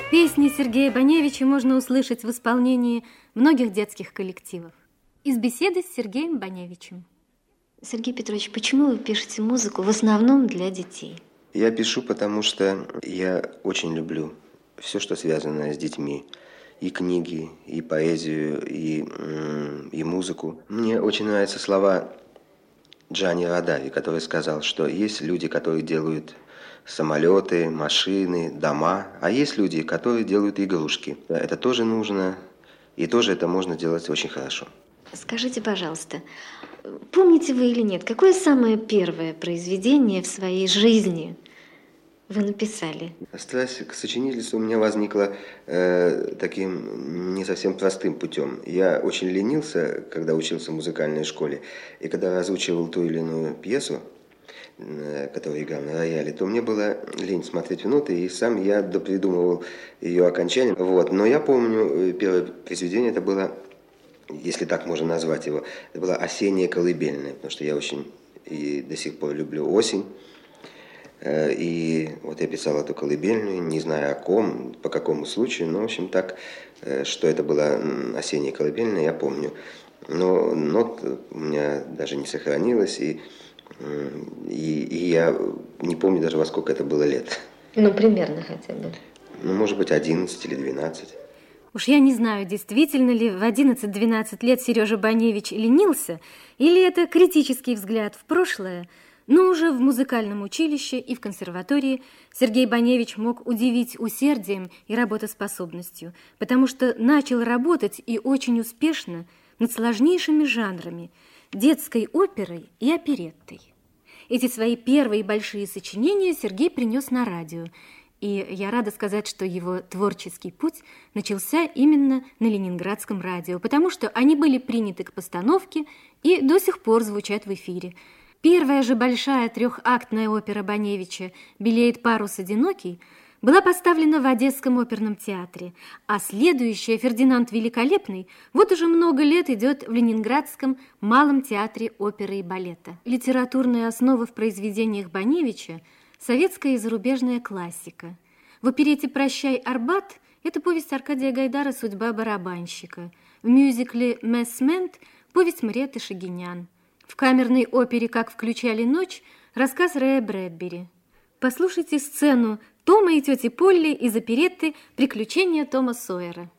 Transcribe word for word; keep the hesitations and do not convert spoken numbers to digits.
Песни Сергея Баневича можно услышать в исполнении многих детских коллективов. Из беседы с Сергеем Баневичем. Сергей Петрович, почему вы пишете музыку в основном для детей? Я пишу, потому что я очень люблю все, что связано с детьми. И книги, и поэзию, и, и музыку. Мне очень нравятся слова Джани Родави, который сказал, что есть люди, которые делают самолеты, машины, дома, а есть люди, которые делают игрушки. Это тоже нужно, и тоже это можно делать очень хорошо. Скажите, пожалуйста, помните вы или нет, какое самое первое произведение в своей жизни вы написали? Страсть к сочинительству у меня возникла э, таким не совсем простым путем. Я очень ленился, когда учился в музыкальной школе, и когда разучивал ту или иную пьесу, э, которую играл на рояле, то мне было лень смотреть в ноты, и сам я допридумывал ее окончание. Вот. Но я помню, первое произведение, это было, если так можно назвать его, это было «Осенняя колыбельная», потому что я очень и до сих пор люблю осень. И вот я писал эту колыбельную, не знаю о ком, по какому случаю, но, в общем, так, что это была осенняя колыбельная, я помню. Но нот у меня даже не сохранилось, и, и, и я не помню даже, во сколько это было лет. Ну, примерно хотя бы. Ну, может быть, одиннадцать или двенадцать. Уж я не знаю, действительно ли в одиннадцать-двенадцать лет Сережа Баневич ленился, или это критический взгляд в прошлое. Но уже в музыкальном училище и в консерватории Сергей Баневич мог удивить усердием и работоспособностью, потому что начал работать и очень успешно над сложнейшими жанрами – детской оперой и опереттой. Эти свои первые большие сочинения Сергей принес на радио, и я рада сказать, что его творческий путь начался именно на Ленинградском радио, потому что они были приняты к постановке и до сих пор звучат в эфире. Первая же большая трехактная опера Баневича «Белеет парус одинокий» была поставлена в Одесском оперном театре, а следующая «Фердинанд Великолепный» вот уже много лет идет в Ленинградском Малом театре оперы и балета. Литературная основа в произведениях Баневича – советская и зарубежная классика. В оперете «Прощай, Арбат» – это повесть Аркадия Гайдара «Судьба барабанщика». В мюзикле «Месмент» – повесть Мариэтты Шагинян. В камерной опере «Как включали ночь» рассказ Рэя Брэдбери. Послушайте сцену Тома и тети Полли из оперетты «Приключения Тома Сойера».